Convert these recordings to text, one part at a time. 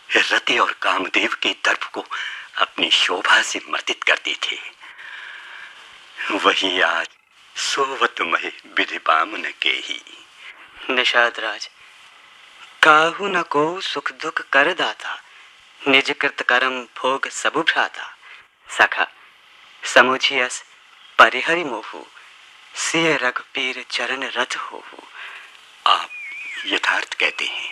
रति और कामदेव के दर्प को अपनी शोभा से मर्दित करते थे, वही आज सोवत महे विधि बामन के ही। निषाद राज, काहू न को सुख दुख कर दाता, निज कृत कर्म भोग सबु भ्राता। सखा समुझियस परिहरि मोहु, सिय रघुपीर चरण रथ होहु। आप यथार्थ कहते हैं।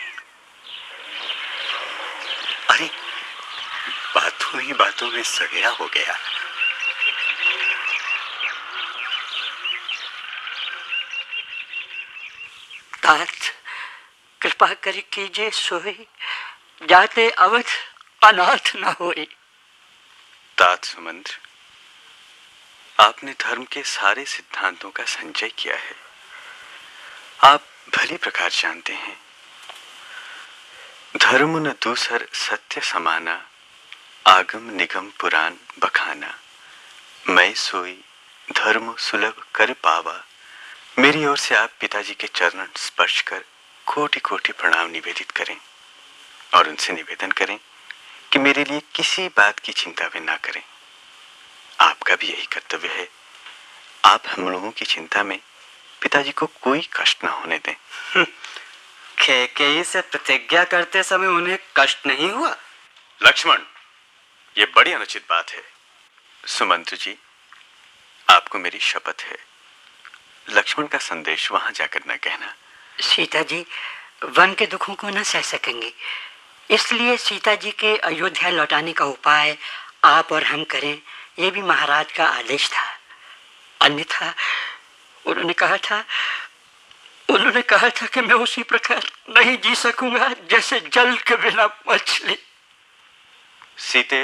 अरे, बातों ही बातों में सगेरा हो गया। तात कृपा कर कीजिए सोई, जाते अवध अनाथ न होए। तात सुमंत्र, आपने धर्म के सारे सिद्धांतों का संचय किया है। आप भली प्रकार जानते हैं, धर्म न दूसर सत्य समाना, आगम निगम पुराण बखाना। मैं सोई धर्म सुलभ कर पावा। मेरी ओर से आप पिताजी के चरण स्पर्श कर कोटि कोटि प्रणाम निवेदित करें और उनसे निवेदन करें कि मेरे लिए किसी बात की चिंता वे ना करें। आपका भी यही कर्तव्य है। आप हम लोगों की चिंता में पिताजी को कोई कष्ट ना होने दें। कैकेयी से प्रतिज्ञा करते समय उन्हें कष्ट नहीं हुआ? लक्ष्मण, ये बड़ी अनुचित बात है। सुमंत्र जी, आपको मेरी शपथ है, लक्ष्मण का संदेश वहां जाकर न कहना। सीता जी वन के दुखों को न सह सकेंगे, इसलिए सीता जी के अयोध्या लौटाने का उपाय आप और हम करें, यह भी महाराज का आदेश था। अन्यथा उन्होंने कहा था कि मैं उसी प्रकार नहीं जी सकूंगा जैसे जल के बिना मछली। सीते,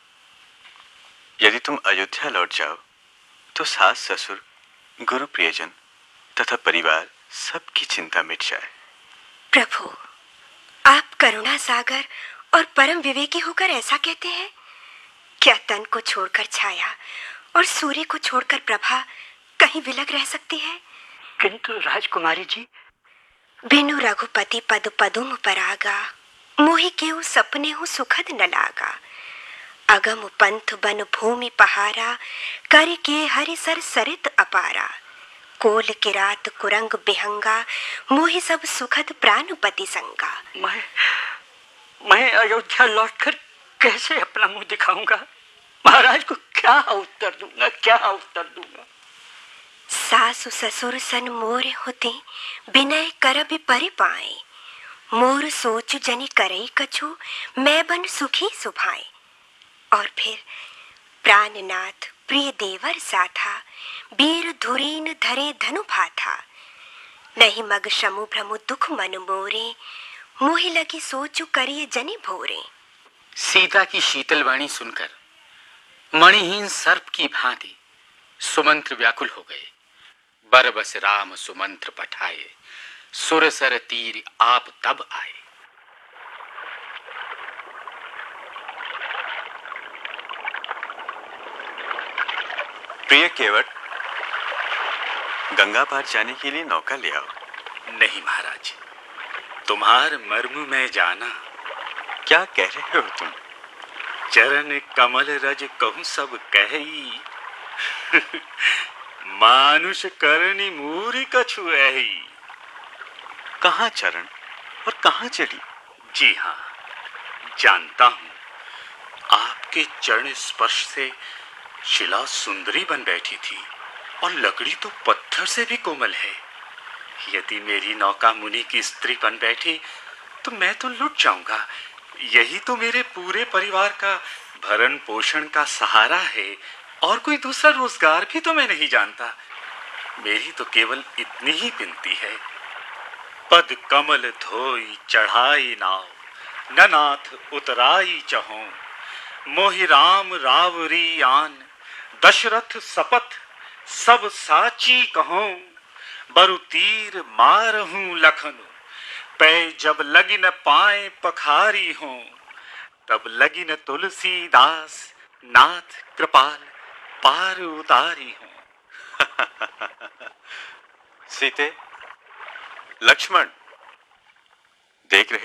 यदि तुम अयोध्या लौट जाओ तो सास ससुर, गुरु प्रियजन तथा परिवार सबकी चिंता मिट जाए। प्रभु, आप करुणा सागर और परम विवेकी होकर ऐसा कहते हैं? क्या तन को छोड़कर छाया और सूर्य को छोड़कर प्रभा कहीं विलग रह सकती है? किंतु राजकुमारी जी, बिनु रघुपति पद पदुम परागा, मोहि केहु सपने हूँ सुखद न लागा। अगम पंथ बन भूमि पहारा, कर के हरि सर सरित अपारा। कोल किरात कुरंग बिहंगा, मोहि सब सुखद प्राणपति संगा। मैं अयोध्या लौटकर कैसे अपना मुंह दिखाऊंगा? महाराज को क्या उत्तर दूंगा? सासु ससुर सन मोर होते, बिनय करबि परिपाए। मोर सोच जनि करई कछु, मैं बन सुखी सुभाए। और फिर प्राणनाथ प्रिय देवर साथा, वीर धुरीन धरे धनु भाथा। नहीं मग शमु भ्रमु दुख मन मोरे, मोहि लगी सोचु करिए जनि भोरे। सीता की शीतल वाणी सुनकर मणिहीन सर्प की भांति सुमंत्र व्याकुल हो गए। बरबस राम सुमंत्र पठाए, सुरसर तीर आप तब आए। प्रिय केवट, गंगा पार जाने के लिए नौका ले आओ। नहीं महाराज, तुम्हार मर्म में जाना। क्या कह रहे हो तुम? चरण कमल रज कहूं सब कही, मानुष करनी मूरी कछु ऐही। कहाँ चरण और कहाँ चढ़ी? जी हाँ, जानता हूं। आपके चरण स्पर्श से शिला सुंदरी बन बैठी थी और लकड़ी तो पत्थर से भी कोमल है। यदि मेरी नौका मुनि की स्त्री बन बैठी तो मैं तो लुट जाऊंगा। यही तो मेरे पूरे परिवार का भरण पोषण का सहारा है, और कोई दूसरा रोजगार भी तो मैं नहीं जानता। मेरी तो केवल इतनी ही विनती है, पद कमल धोई चढ़ाई नाव, ननाथ उतराई चहों। मोहि राम रावरी आन, दशरथ सपथ सब साची कहों। बरु तीर मारहूं लखन, पै जब लगी न पाए पखारी हों। तब लगी न तुलसीदास, नाथ कृपाल पार उतारी हों। सीते, लक्ष्मण, देख रहे